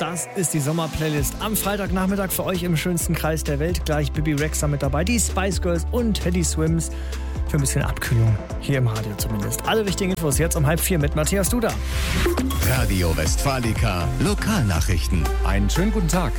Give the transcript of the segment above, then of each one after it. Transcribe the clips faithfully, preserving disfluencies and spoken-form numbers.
Das ist die Sommerplaylist am Freitagnachmittag für euch im schönsten Kreis der Welt. Gleich Bibi Rexha mit dabei, die Spice Girls und Teddy Swims. Für ein bisschen Abkühlung, hier im Radio zumindest. Alle wichtigen Infos jetzt um halb vier mit Matthias Duda. Radio Westfalica, Lokalnachrichten. Einen schönen guten Tag.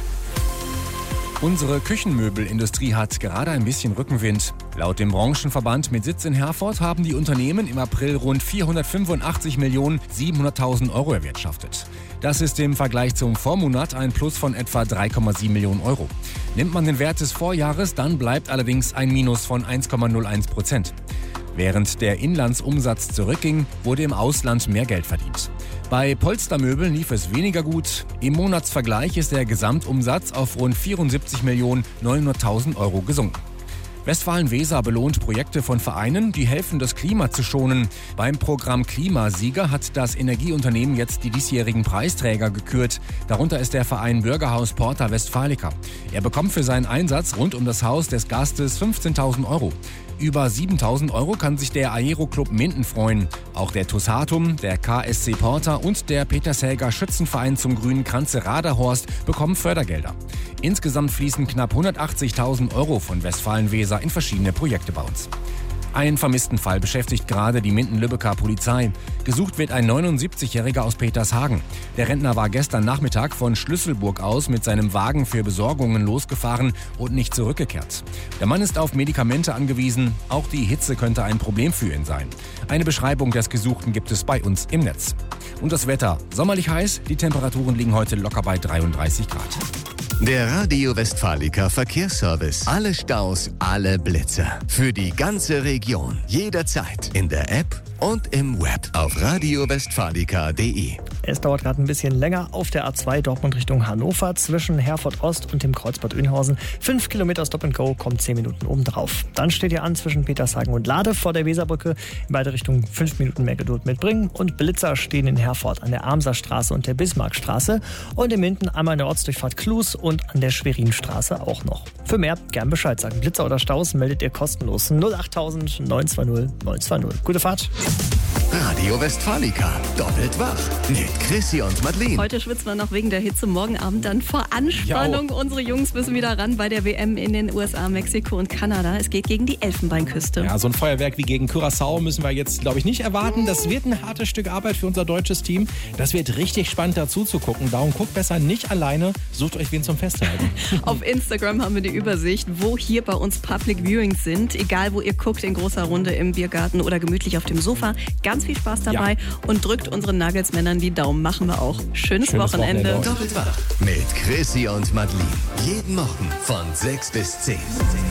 Unsere Küchenmöbelindustrie hat gerade ein bisschen Rückenwind. Laut dem Branchenverband mit Sitz in Herford haben die Unternehmen im April rund vierhundertfünfundachtzig Millionen siebenhunderttausend Euro erwirtschaftet. Das ist im Vergleich zum Vormonat ein Plus von etwa drei Komma sieben Millionen Euro. Nimmt man den Wert des Vorjahres, dann bleibt allerdings ein Minus von eins Komma null eins Prozent. Während der Inlandsumsatz zurückging, wurde im Ausland mehr Geld verdient. Bei Polstermöbeln lief es weniger gut. Im Monatsvergleich ist der Gesamtumsatz auf rund vierundsiebzig Millionen neunhunderttausend Euro gesunken. Westfalen-Weser belohnt Projekte von Vereinen, die helfen, das Klima zu schonen. Beim Programm Klimasieger hat das Energieunternehmen jetzt die diesjährigen Preisträger gekürt. Darunter ist der Verein Bürgerhaus Porta Westfalica. Er bekommt für seinen Einsatz rund um das Haus des Gastes fünfzehntausend Euro. Über siebentausend Euro kann sich der Aero-Club Minden freuen. Auch der Tussatum, der K S C Porta und der Petershäger Schützenverein zum Grünen Kranze Raderhorst bekommen Fördergelder. Insgesamt fließen knapp hundertachtzigtausend Euro von Westfalen-Weser in verschiedene Projekte bei uns. Ein Vermisstenfall beschäftigt gerade die Minden-Lübbecker Polizei. Gesucht wird ein neunundsiebzigjähriger aus Petershagen. Der Rentner war gestern Nachmittag von Schlüsselburg aus mit seinem Wagen für Besorgungen losgefahren und nicht zurückgekehrt. Der Mann ist auf Medikamente angewiesen. Auch die Hitze könnte ein Problem für ihn sein. Eine Beschreibung des Gesuchten gibt es bei uns im Netz. Und das Wetter. Sommerlich heiß. Die Temperaturen liegen heute locker bei dreiunddreißig Grad. Der Radio Westfalica Verkehrsservice. Alle Staus, alle Blitzer. Für die ganze Region. Jederzeit. In der App und im Web. Auf radio westfalica punkt de. Es dauert gerade ein bisschen länger auf der A zwei Dortmund Richtung Hannover zwischen Herford Ost und dem Kreuzbad Oeynhausen. Fünf Kilometer Stop and Go, kommt zehn Minuten obendrauf. Dann steht ihr an zwischen Petershagen und Lade vor der Weserbrücke. In beide Richtungen fünf Minuten mehr Geduld mitbringen. Und Blitzer stehen in Herford an der Amserstraße und der Bismarckstraße. Und in Minden einmal in der Ortsdurchfahrt Klus und an der Schwerinstraße auch noch. Für mehr gern Bescheid sagen. Blitzer oder Staus meldet ihr kostenlos. null achttausend neun zwei null neun zwei null. Gute Fahrt. Radio Westfalica. Doppelt wach. Mit Chrissy und Madeleine. Heute schwitzt man noch wegen der Hitze. Morgen Abend dann vor Anspannung. Ja, unsere Jungs müssen wieder ran bei der W M in den U S A, Mexiko und Kanada. Es geht gegen die Elfenbeinküste. Ja, so ein Feuerwerk wie gegen Curaçao müssen wir jetzt, glaube ich, nicht erwarten. Das wird ein hartes Stück Arbeit für unser deutsches Team. Das wird richtig spannend dazu zu gucken. Darum guckt besser nicht alleine. Sucht euch wen zum Festhalten. Auf Instagram haben wir die Übersicht, wo hier bei uns Public Viewings sind. Egal, wo ihr guckt, in großer Runde im Biergarten oder gemütlich auf dem Sofa. Ganz viel Spaß dabei, ja. Und drückt unseren Nuggets-Männern die Daumen. Machen wir auch. Schönes, Schönes Wochenende. Wochenende. Doppelt wach mit Chrissy und Madeleine. Jeden Morgen von sechs bis zehn.